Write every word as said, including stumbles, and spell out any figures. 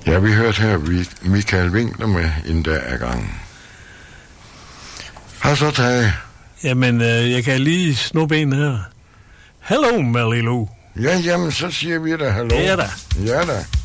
Ja, vi hørte her Michael Winkler med En dag ad gangen. Har så taget? Jamen, øh, jeg kan lige snuppe en her. Hello, Malilou. Ja, jamen, så siger vi da hallo. Ja da. Ja da.